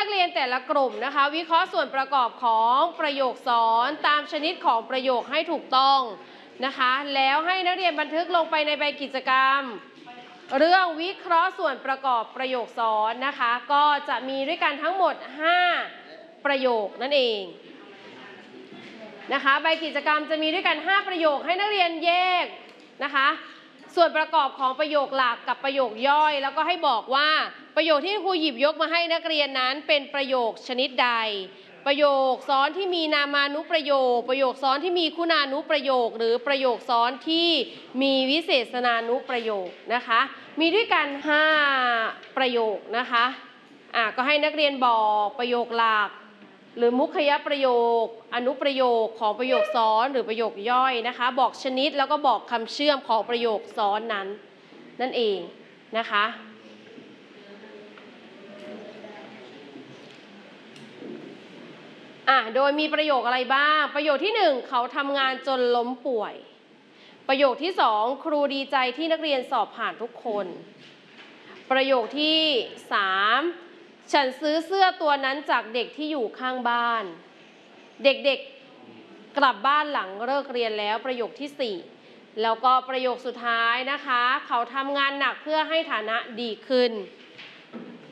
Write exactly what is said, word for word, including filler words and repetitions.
กเรียนแต่ละกลุ่มนะคะวิเคราะห์ส่วนประกอบของประโยคสอนตามชนิดของประโยคให้ถูกต้องนะคะแล้วให้นักเรียนบันทึกลงไปในใบกิจกรรมเรื่องวิเคราะห์ส่วนประกอบประโยคสอนนะคะก็จะมีด้วยกันทั้งหมดห้าประโยคนั่นเองนะคะใบกิจกรรมจะมีด้วยกันห้าประโยคให้นักเรียนแยกนะคะส่วนประกอบของประโยคหลักกับประโยคย่อยแล้วก็ให้บอกว่าประโยคที่ครูหยิบยกมาให้นักเรียนนั้นเป็นประโยคชนิดใดประโยคซ้อนที่มีนามานุประโยคประโยคซ้อนที่มีคุณานุประโยคหรือประโยคซ้อนที่มีวิเศษณานุประโยคนะคะมีด้วยกันห้าประโยคนะคะอ่ะก็ให้นักเรียนบอกประโยคหลักหรือมุขยประโยคอนุประโยคของประโยคซ้อนหรือประโยคย่อยนะคะบอกชนิดแล้วก็บอกคำเชื่อมของประโยคซ้อนนั้นนั่นเองนะคะอ่ะโดยมีประโยคอะไรบ้างประโยคที่หนึ่งเขาทำงานจนล้มป่วยประโยคที่สองครูดีใจที่นักเรียนสอบผ่านทุกคนประโยคที่สามฉันซื้อเสื้อตัวนั้นจากเด็กที่อยู่ข้างบ้านเด็กๆกลับบ้านหลังเลิกเรียนแล้วประโยคที่สี่แล้วก็ประโยคสุดท้ายนะคะเขาทำงานหนักเพื่อให้ฐานะดีขึ้น